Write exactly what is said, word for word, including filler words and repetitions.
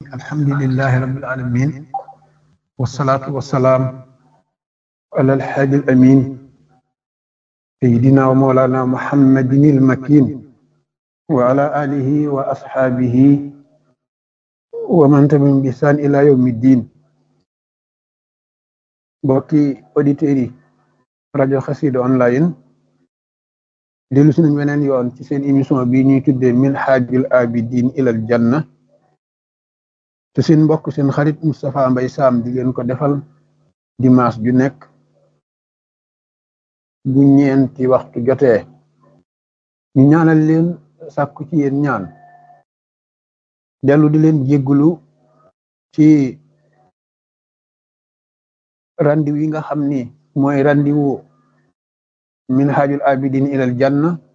alhamdulillahi rabbil alamin wassalatu wassalam ala alhadi alamin sayyidina wa mawlana muhammadin almakin wa ala alihi wa ashabihi wa man tabi'ahum bi ihsan ila yawmiddin. Mbokki auditeurs yi rajo Xassida online dellu si nañ weneen yoon ci seen émission bi ñuy tuddee minhajul abidin ilal janna te seen mbokk seen xarit Moustapha Mbaye Sam di leen ko defal dimanche ju nekk bu ñeenti waxtu jotee ñu ñaanal leen sàkku ci yéen ñaan dellu di leen jéggulu ci randi wi nga xam ni mooy randi wu minhajul abidin ilal janna